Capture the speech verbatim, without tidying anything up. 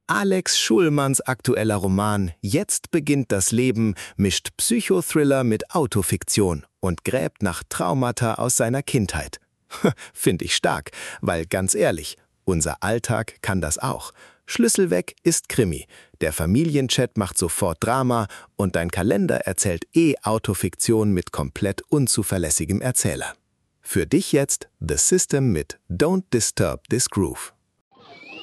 Alex Schulmanns aktueller Roman »Jetzt beginnt das Leben« mischt Psychothriller mit Autofiktion und gräbt nach Traumata aus seiner Kindheit. Finde ich stark, weil ganz ehrlich, unser Alltag kann das auch. Schlüssel weg ist Krimi, der Familienchat macht sofort Drama und dein Kalender erzählt eh Autofiktion mit komplett unzuverlässigem Erzähler. Für dich jetzt The System mit Don't Disturb This Groove.